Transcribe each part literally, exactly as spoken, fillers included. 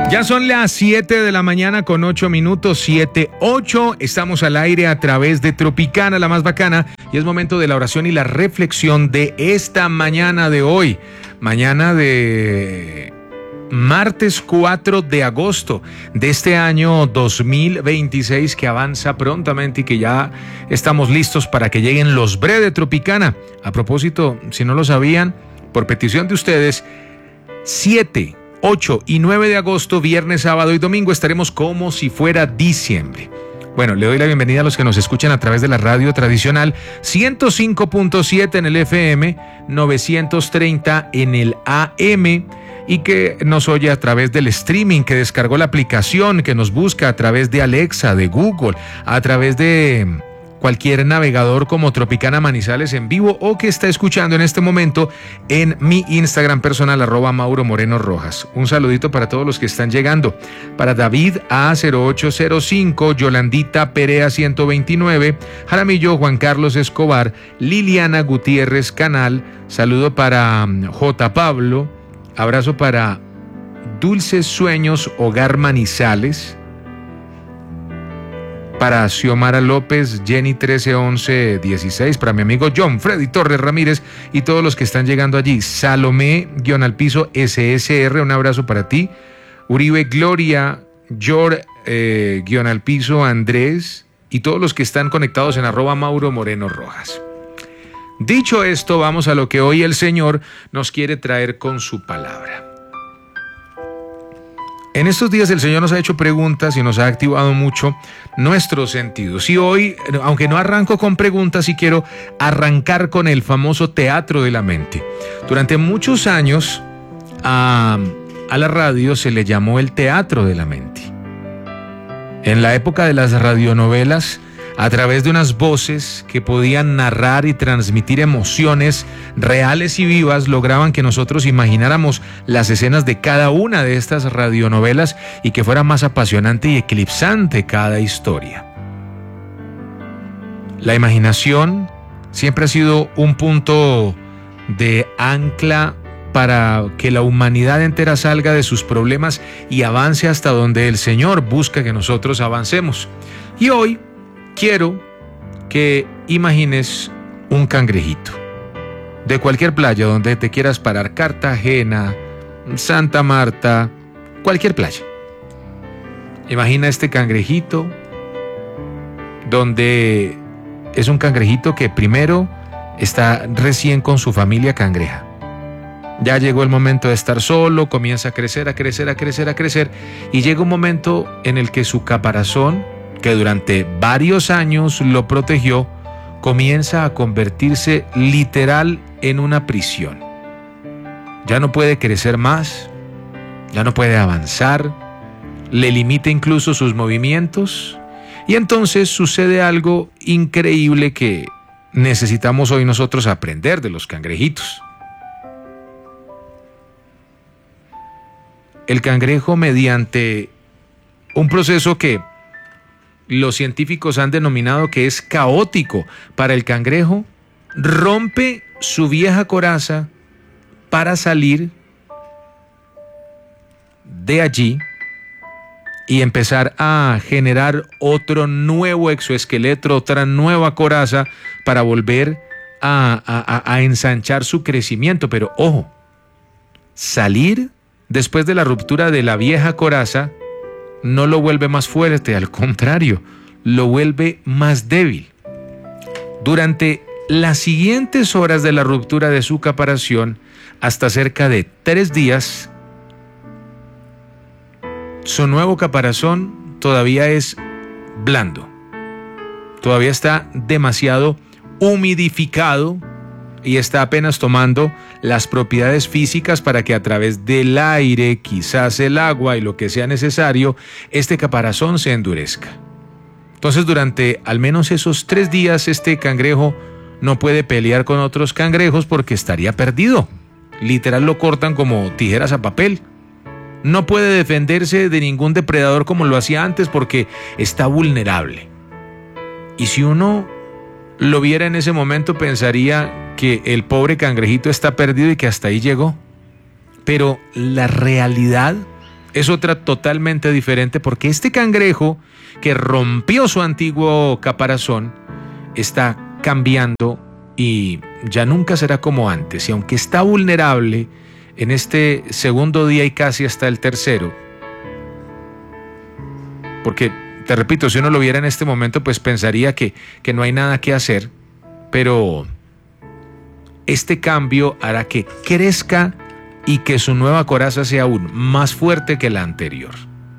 Ya son las siete de la mañana con ocho minutos, siete, ocho. Estamos al aire a través de Tropicana, la más bacana. Y es momento de la oración y la reflexión de esta mañana de hoy. Mañana de martes cuatro de agosto de este año dos mil veintiséis, que avanza prontamente y que ya estamos listos para que lleguen los Bre de Tropicana. A propósito, si no lo sabían, por petición de ustedes, siete, ocho y nueve de agosto, viernes, sábado y domingo, estaremos como si fuera diciembre. Bueno, le doy la bienvenida a los que nos escuchan a través de la radio tradicional ciento cinco punto siete en el F M, novecientos treinta en el A M, y que nos oye a través del streaming, que descargó la aplicación, que nos busca a través de Alexa, de Google, a través de cualquier navegador como Tropicana Manizales en vivo, o que está escuchando en este momento en mi Instagram personal, arroba Mauro Moreno Rojas. Un saludito para todos los que están llegando. Para David A cero ocho cero cinco, Yolandita Perea ciento veintinueve, Jaramillo Juan Carlos Escobar, Liliana Gutiérrez Canal, saludo para J. Pablo, abrazo para Dulces Sueños Hogar Manizales, para Xiomara López, Jenny trece once dieciséis, para mi amigo John Freddy Torres Ramírez y todos los que están llegando allí. Salomé, guión al piso, S S R, un abrazo para ti. Uribe Gloria, Yor, eh, guión al piso, Andrés, y todos los que están conectados en arroba Mauro Moreno Rojas. Dicho esto, vamos a lo que hoy el Señor nos quiere traer con su palabra. En estos días el Señor nos ha hecho preguntas y nos ha activado mucho nuestros sentidos. Y hoy, aunque no arranco con preguntas, sí quiero arrancar con el famoso teatro de la mente. Durante muchos años a, a la radio se le llamó el teatro de la mente. En la época de las radionovelas, a través de unas voces que podían narrar y transmitir emociones reales y vivas, lograban que nosotros imagináramos las escenas de cada una de estas radionovelas y que fuera más apasionante y eclipsante cada historia. La imaginación siempre ha sido un punto de ancla para que la humanidad entera salga de sus problemas y avance hasta donde el Señor busca que nosotros avancemos. Y hoy quiero que imagines un cangrejito de cualquier playa donde te quieras parar, Cartagena, Santa Marta, cualquier playa. Imagina este cangrejito donde es un cangrejito que primero está recién con su familia cangreja. Ya llegó el momento de estar solo, comienza a crecer, a crecer, a crecer, a crecer, y llega un momento en el que su caparazón, que durante varios años lo protegió, comienza a convertirse literal en una prisión. Ya no puede crecer más, ya no puede avanzar, le limita incluso sus movimientos, y entonces sucede algo increíble que necesitamos hoy nosotros aprender de los cangrejitos. El cangrejo, mediante un proceso que los científicos han denominado que es caótico para el cangrejo, rompe su vieja coraza para salir de allí y empezar a generar otro nuevo exoesqueleto, otra nueva coraza para volver a, a, a ensanchar su crecimiento. Pero ojo, salir después de la ruptura de la vieja coraza no lo vuelve más fuerte, al contrario, lo vuelve más débil. Durante las siguientes horas de la ruptura de su caparazón, hasta cerca de tres días, su nuevo caparazón todavía es blando, todavía está demasiado humidificado y está apenas tomando las propiedades físicas para que a través del aire, quizás el agua y lo que sea necesario, este caparazón se endurezca. Entonces, durante al menos esos tres días, este cangrejo no puede pelear con otros cangrejos porque estaría perdido. Literal, lo cortan como tijeras a papel. No puede defenderse de ningún depredador como lo hacía antes porque está vulnerable. Y si uno lo viera en ese momento, pensaría que el pobre cangrejito está perdido y que hasta ahí llegó. Pero la realidad es otra totalmente diferente, porque este cangrejo que rompió su antiguo caparazón está cambiando y ya nunca será como antes. Y aunque está vulnerable en este segundo día y casi hasta el tercero, porque te repito, si uno lo viera en este momento, pues pensaría que, que no hay nada que hacer, pero este cambio hará que crezca y que su nueva coraza sea aún más fuerte que la anterior.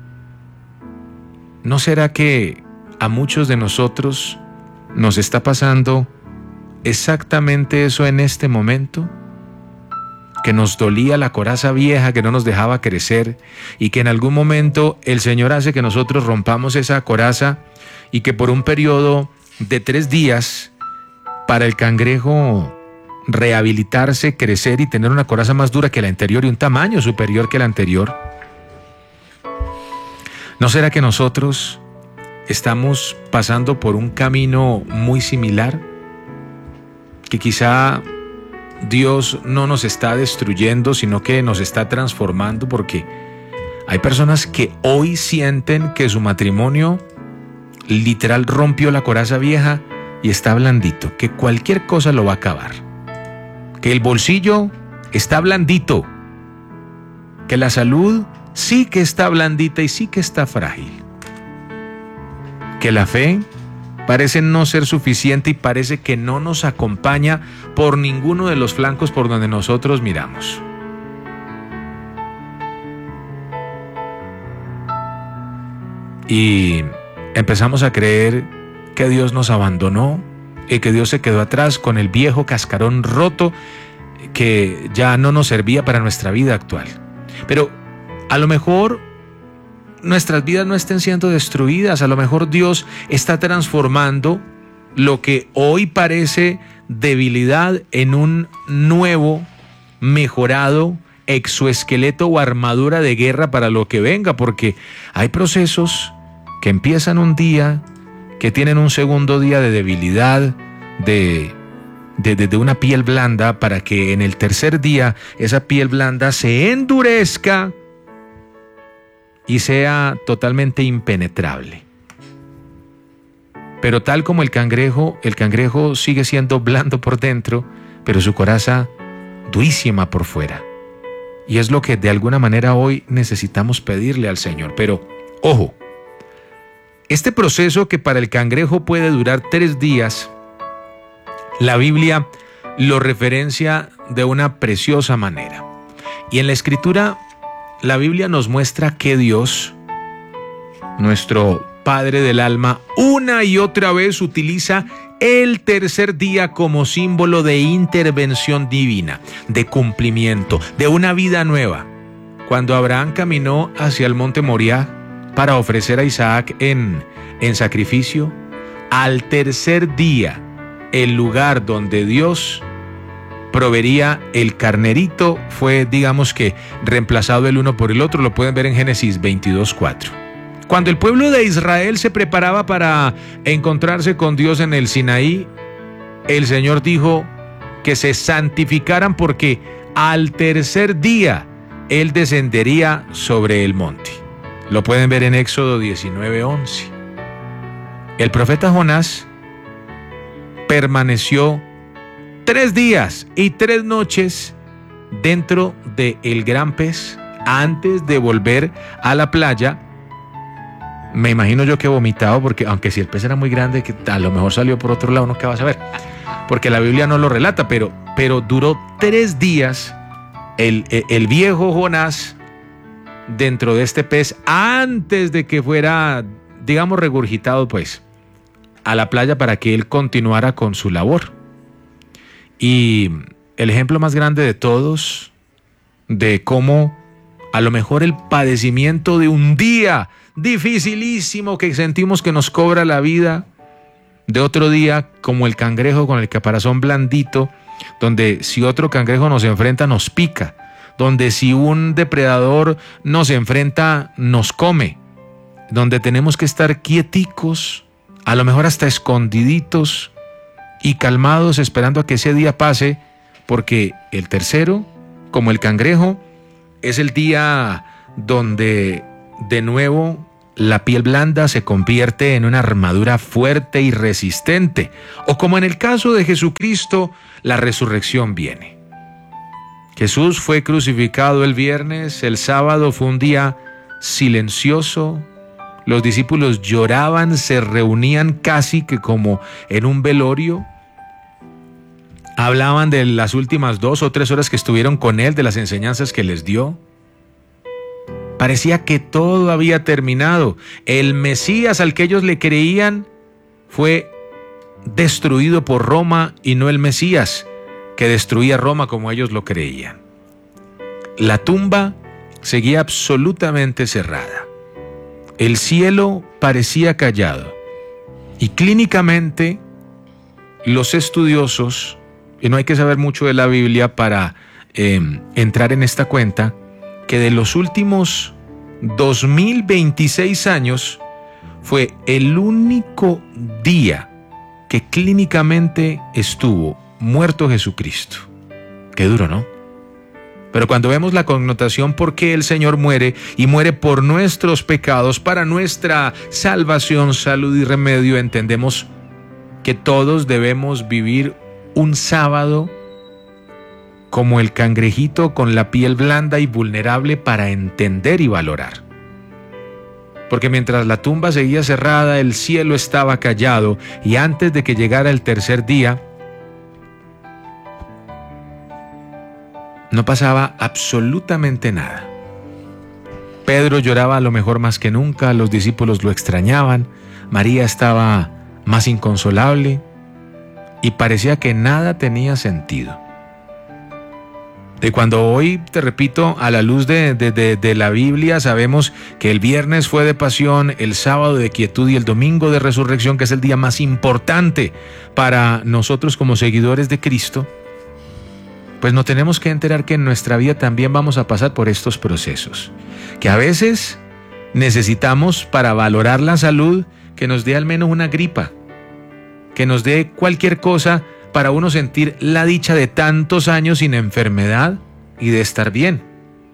¿No será que a muchos de nosotros nos está pasando exactamente eso en este momento? Que nos dolía la coraza vieja que no nos dejaba crecer y que en algún momento el Señor hace que nosotros rompamos esa coraza y que por un periodo de tres días para el cangrejo rehabilitarse, crecer y tener una coraza más dura que la anterior y un tamaño superior que la anterior. ¿No será que nosotros estamos pasando por un camino muy similar? Que quizá Dios no nos está destruyendo, sino que nos está transformando, porque hay personas que hoy sienten que su matrimonio literal rompió la coraza vieja y está blandito, que cualquier cosa lo va a acabar. Que el bolsillo está blandito, que la salud sí que está blandita y sí que está frágil, que la fe parece no ser suficiente y parece que no nos acompaña por ninguno de los flancos por donde nosotros miramos. Y empezamos a creer que Dios nos abandonó y que Dios se quedó atrás con el viejo cascarón roto que ya no nos servía para nuestra vida actual. Pero a lo mejor nuestras vidas no estén siendo destruidas, a lo mejor Dios está transformando lo que hoy parece debilidad en un nuevo, mejorado exoesqueleto o armadura de guerra para lo que venga, porque hay procesos que empiezan un día, que tienen un segundo día de debilidad, de, de, de, de una piel blanda, para que en el tercer día esa piel blanda se endurezca y sea totalmente impenetrable. Pero tal como el cangrejo, el cangrejo sigue siendo blando por dentro, pero su coraza durísima por fuera. Y es lo que de alguna manera hoy necesitamos pedirle al Señor. Pero, ojo, este proceso que para el cangrejo puede durar tres días, la Biblia lo referencia de una preciosa manera. Y en la Escritura, la Biblia nos muestra que Dios, nuestro Padre del alma, una y otra vez utiliza el tercer día como símbolo de intervención divina, de cumplimiento, de una vida nueva. Cuando Abraham caminó hacia el monte Moriah para ofrecer a Isaac en, en sacrificio, al tercer día, el lugar donde Dios proveería el carnerito fue, digamos que, reemplazado el uno por el otro. Lo pueden ver en Génesis veintidós cuatro. Cuando el pueblo de Israel se preparaba para encontrarse con Dios en el Sinaí, el Señor dijo que se santificaran porque al tercer día Él descendería sobre el monte. Lo pueden ver en Éxodo diecinueve once. El profeta Jonás permaneció tres días y tres noches dentro del gran pez antes de volver a la playa. Me imagino yo que vomitado, porque aunque si el pez era muy grande, que a lo mejor salió por otro lado, no qué vas a ver, porque la Biblia no lo relata, pero, pero duró tres días el, el, el viejo Jonás dentro de este pez antes de que fuera, digamos, regurgitado pues a la playa para que él continuara con su labor. Y el ejemplo más grande de todos de cómo a lo mejor el padecimiento de un día dificilísimo que sentimos que nos cobra la vida, de otro día como el cangrejo con el caparazón blandito, donde si otro cangrejo nos enfrenta nos pica, donde si un depredador nos enfrenta nos come, donde tenemos que estar quieticos, a lo mejor hasta escondiditos y calmados esperando a que ese día pase, porque el tercero, como el cangrejo, es el día donde de nuevo la piel blanda se convierte en una armadura fuerte y resistente, o como en el caso de Jesucristo, la resurrección viene. Jesús fue crucificado el viernes, el sábado fue un día silencioso, los discípulos lloraban, se reunían casi que como en un velorio, hablaban de las últimas dos o tres horas que estuvieron con él, de las enseñanzas que les dio. Parecía que todo había terminado. El Mesías al que ellos le creían fue destruido por Roma y no el Mesías que destruía Roma como ellos lo creían. La tumba seguía absolutamente cerrada. El cielo parecía callado. Y clínicamente los estudiosos, y no hay que saber mucho de la Biblia para eh, entrar en esta cuenta, que de los últimos dos mil veintiséis años fue el único día que clínicamente estuvo muerto Jesucristo. Qué duro, ¿no? Pero cuando vemos la connotación por qué el Señor muere, y muere por nuestros pecados, para nuestra salvación, salud y remedio, entendemos que todos debemos vivir un sábado como el cangrejito con la piel blanda y vulnerable para entender y valorar. Porque mientras la tumba seguía cerrada, el cielo estaba callado, y antes de que llegara el tercer día, no pasaba absolutamente nada. Pedro lloraba a lo mejor más que nunca, los discípulos lo extrañaban, María estaba más inconsolable, y parecía que nada tenía sentido. De cuando hoy, te repito, a la luz de, de, de, de la Biblia, sabemos que el viernes fue de pasión, el sábado de quietud y el domingo de resurrección, que es el día más importante para nosotros como seguidores de Cristo, pues nos tenemos que enterar que en nuestra vida también vamos a pasar por estos procesos, que a veces necesitamos, para valorar la salud, que nos dé al menos una gripa, que nos dé cualquier cosa para uno sentir la dicha de tantos años sin enfermedad y de estar bien.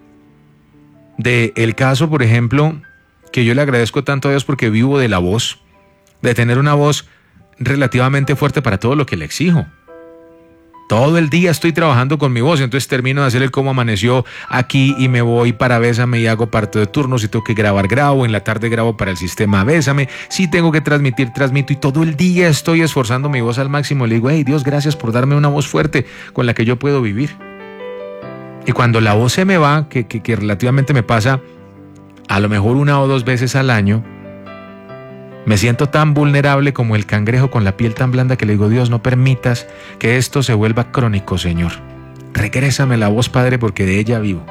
De el caso, por ejemplo, que yo le agradezco tanto a Dios porque vivo de la voz, de tener una voz relativamente fuerte para todo lo que le exijo. Todo el día estoy trabajando con mi voz, entonces termino de hacer el cómo amaneció aquí y me voy para Bésame y hago parte de turnos. Si tengo que grabar, grabo. En la tarde grabo para el sistema Bésame. Si tengo que transmitir, transmito. Y todo el día estoy esforzando mi voz al máximo. Le digo, hey Dios, gracias por darme una voz fuerte con la que yo puedo vivir. Y cuando la voz se me va, que, que, que relativamente me pasa a lo mejor una o dos veces al año, me siento tan vulnerable como el cangrejo con la piel tan blanda que le digo, Dios, no permitas que esto se vuelva crónico, Señor. Regrésame la voz, Padre, porque de ella vivo.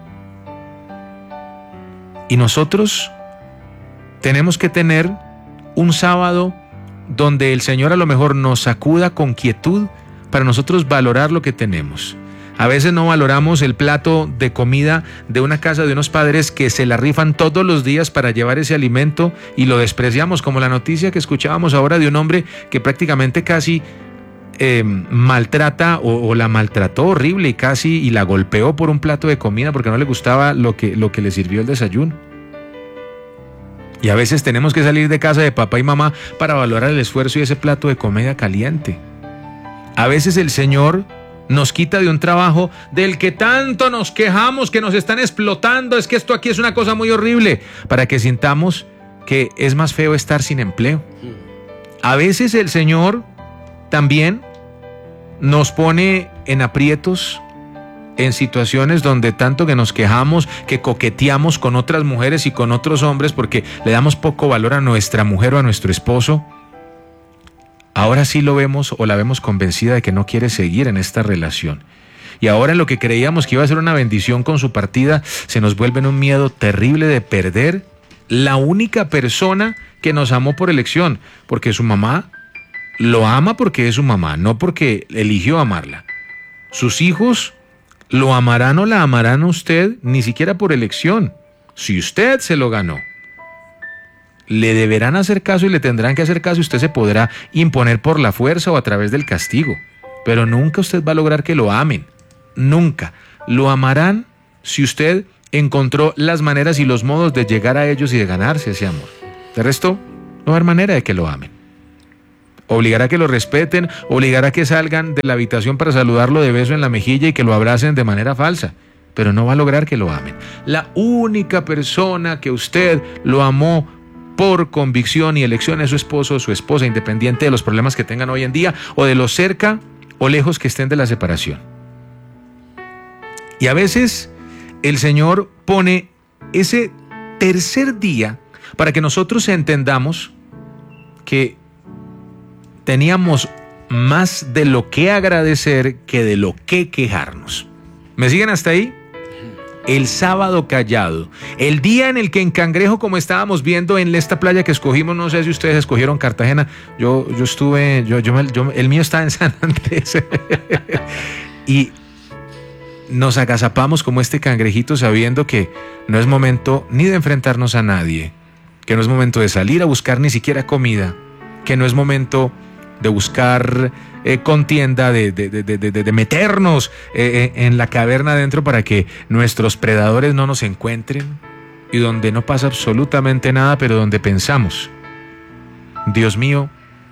Y nosotros tenemos que tener un sábado donde el Señor a lo mejor nos sacuda con quietud para nosotros valorar lo que tenemos. A veces no valoramos el plato de comida de una casa de unos padres que se la rifan todos los días para llevar ese alimento y lo despreciamos, como la noticia que escuchábamos ahora de un hombre que prácticamente casi eh, maltrata o, o la maltrató horrible y casi y la golpeó por un plato de comida porque no le gustaba lo que, lo que le sirvió el desayuno. Y a veces tenemos que salir de casa de papá y mamá para valorar el esfuerzo y ese plato de comida caliente. A veces el Señor nos quita de un trabajo del que tanto nos quejamos, que nos están explotando, es que esto aquí es una cosa muy horrible, para que sintamos que es más feo estar sin empleo. A veces el Señor también nos pone en aprietos, en situaciones donde tanto que nos quejamos, que coqueteamos con otras mujeres y con otros hombres porque le damos poco valor a nuestra mujer o a nuestro esposo. Ahora sí lo vemos o la vemos convencida de que no quiere seguir en esta relación. Y ahora en lo que creíamos que iba a ser una bendición con su partida, se nos vuelve en un miedo terrible de perder la única persona que nos amó por elección, porque su mamá lo ama porque es su mamá, no porque eligió amarla. Sus hijos lo amarán o la amarán a usted ni siquiera por elección, si usted se lo ganó. Le deberán hacer caso y le tendrán que hacer caso y usted se podrá imponer por la fuerza o a través del castigo. Pero nunca usted va a lograr que lo amen. Nunca. Lo amarán si usted encontró las maneras y los modos de llegar a ellos y de ganarse ese amor. De resto, no va a haber manera de que lo amen. Obligará a que lo respeten, obligará a que salgan de la habitación para saludarlo de beso en la mejilla y que lo abracen de manera falsa, pero no va a lograr que lo amen. La única persona que usted lo amó por convicción y elección es su esposo o su esposa, independiente de los problemas que tengan hoy en día o de lo cerca o lejos que estén de la separación. Y a veces el Señor pone ese tercer día para que nosotros entendamos que teníamos más de lo que agradecer que de lo que quejarnos. ¿Me siguen hasta ahí? El sábado callado, el día en el que en Cangrejo, como estábamos viendo en esta playa que escogimos, no sé si ustedes escogieron Cartagena, yo, yo estuve, yo, yo, yo, el mío está en San Andrés, y nos agazapamos como este cangrejito sabiendo que no es momento ni de enfrentarnos a nadie, que no es momento de salir a buscar ni siquiera comida, que no es momento de buscar eh, contienda, de, de, de, de, de meternos eh, en la caverna adentro para que nuestros predadores no nos encuentren, y donde no pasa absolutamente nada, pero donde pensamos, Dios mío,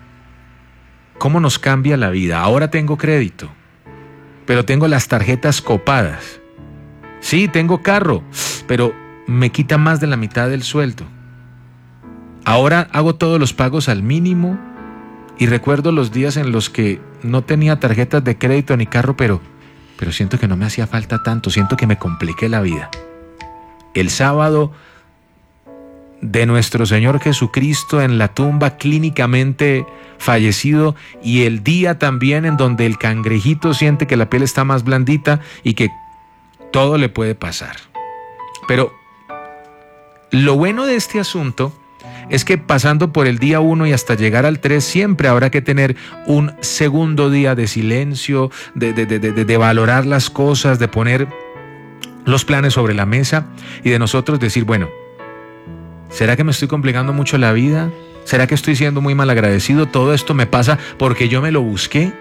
¿cómo nos cambia la vida? Ahora tengo crédito, pero tengo las tarjetas copadas. Sí, tengo carro, pero me quita más de la mitad del sueldo. Ahora hago todos los pagos al mínimo. Y recuerdo los días en los que no tenía tarjetas de crédito ni carro, pero, pero siento que no me hacía falta tanto, siento que me compliqué la vida. El sábado de nuestro Señor Jesucristo en la tumba, clínicamente fallecido, y el día también en donde el cangrejito siente que la piel está más blandita y que todo le puede pasar. Pero lo bueno de este asunto es que pasando por el día uno y hasta llegar al tres, siempre habrá que tener un segundo día de silencio, de, de, de, de, de valorar las cosas, de poner los planes sobre la mesa y de nosotros decir, bueno, ¿será que me estoy complicando mucho la vida? ¿Será que estoy siendo muy mal agradecido? ¿Todo esto me pasa porque yo me lo busqué?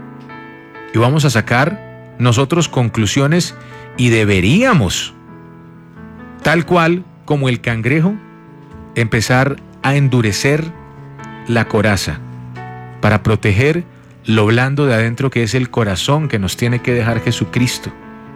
Y vamos a sacar nosotros conclusiones y deberíamos, tal cual como el cangrejo, empezar a endurecer la coraza para proteger lo blando de adentro, que es el corazón que nos tiene que dejar Jesucristo.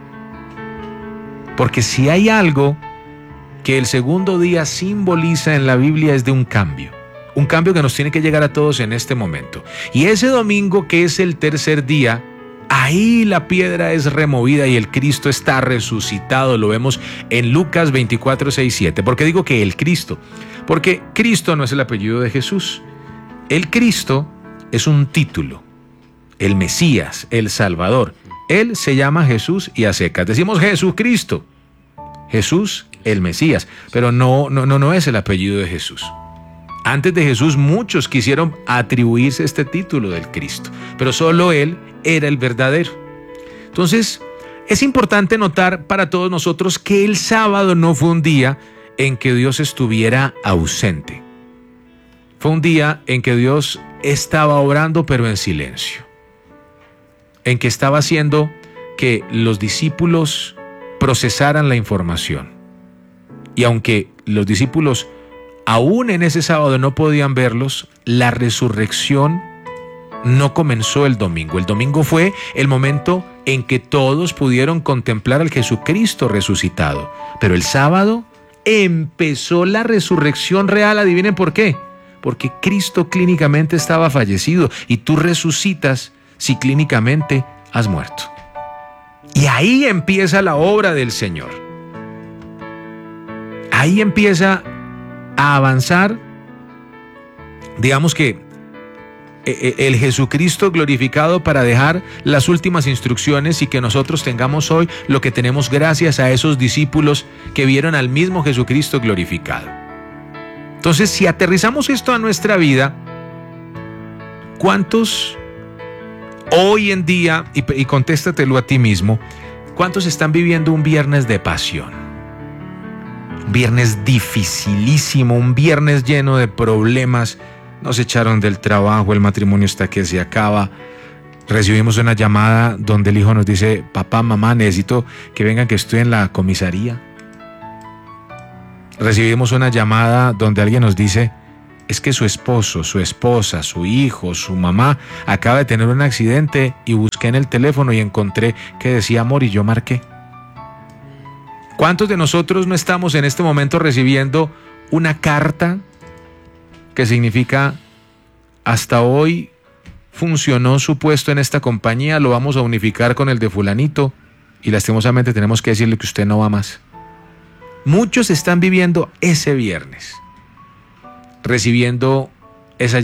Porque si hay algo que el segundo día simboliza en la Biblia es de un cambio, un cambio que nos tiene que llegar a todos en este momento. Y ese domingo, que es el tercer día, ahí la piedra es removida y el Cristo está resucitado. Lo vemos en Lucas veinticuatro, seis, siete. ¿Por qué digo que el Cristo? Porque Cristo no es el apellido de Jesús. El Cristo es un título. El Mesías, el Salvador. Él se llama Jesús y a secas decimos Jesucristo. Jesús, el Mesías. Pero no, no, no, no es el apellido de Jesús. Antes de Jesús muchos quisieron atribuirse este título del Cristo, pero solo Él era el verdadero. Entonces, es importante notar para todos nosotros que el sábado no fue un día en que Dios estuviera ausente. Fue un día en que Dios estaba obrando, pero en silencio. En que estaba haciendo que los discípulos procesaran la información. Y aunque los discípulos aún en ese sábado no podían verlos, la resurrección no comenzó el domingo. El domingo fue el momento en que todos pudieron contemplar al Jesucristo resucitado. Pero el sábado empezó la resurrección real. ¿Adivinen por qué? Porque Cristo clínicamente estaba fallecido y tú resucitas si clínicamente has muerto. Y ahí empieza la obra del Señor. Ahí empieza a avanzar, digamos que el Jesucristo glorificado, para dejar las últimas instrucciones y que nosotros tengamos hoy lo que tenemos gracias a esos discípulos que vieron al mismo Jesucristo glorificado. Entonces, si aterrizamos esto a nuestra vida, ¿cuántos hoy en día, y, y contéstatelo a ti mismo, cuántos están viviendo un viernes de pasión? Un viernes dificilísimo, un viernes lleno de problemas. Nos echaron del trabajo, el matrimonio está que se acaba. Recibimos una llamada donde el hijo nos dice: papá, mamá, necesito que vengan, que estoy en la comisaría. recibimos una llamada donde alguien nos dice, es que su esposo, su esposa, su hijo, su mamá acaba de tener un accidente y busqué en el teléfono y encontré que decía amor y yo marqué. ¿Cuántos de nosotros no estamos en este momento recibiendo una carta que significa hasta hoy funcionó su puesto en esta compañía, lo vamos a unificar con el de fulanito y lastimosamente tenemos que decirle que usted no va más? Muchos están viviendo ese viernes, recibiendo esa